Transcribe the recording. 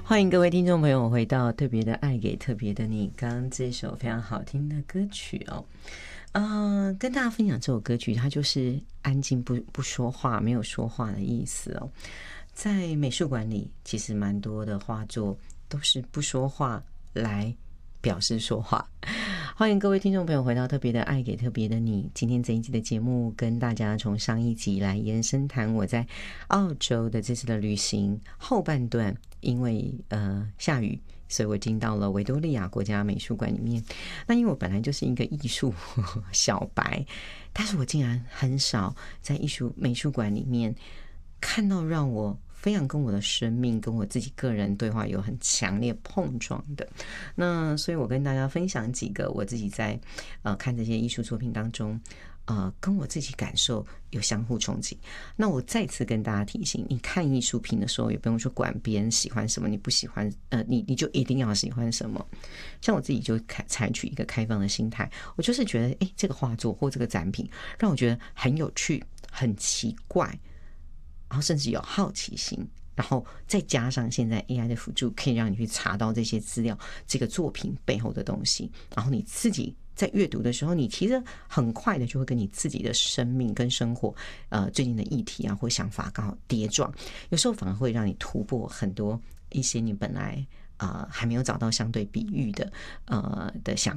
欢迎各位听众朋友回到特别的爱给特别的你。刚刚这首非常好听的歌曲跟大家分享这首歌曲，它就是安静不说话，没有说话的意思哦。在美术馆里，其实蛮多的画作都是不说话来表示说话。欢迎各位听众朋友回到特别的爱给特别的你。今天这一集的节目跟大家从上一集来延伸谈我在澳洲的这次的旅行后半段，因为下雨，所以我进到了维多利亚国家美术馆里面。那因为我本来就是一个艺术小白，但是我竟然很少在美术馆里面看到让我非常跟我的生命跟我自己个人对话有很强烈碰撞的。那所以我跟大家分享几个我自己在看这些艺术作品当中跟我自己感受有相互冲击。那我再次跟大家提醒，你看艺术品的时候也不用说管别人喜欢什么，你不喜欢你就一定要喜欢什么。像我自己就采取一个开放的心态，我就是觉得这个画作或这个展品让我觉得很有趣很奇怪，然后甚至有好奇心，然后再加上现在 AI 的辅助可以让你去查到这些资料，这个作品背后的东西，然后你自己在阅读的时候，你其实很快的就会跟你自己的生命跟生活最近的议题啊或想法刚好跌撞，有时候反而会让你突破很多一些你本来还没有找到相对比喻的想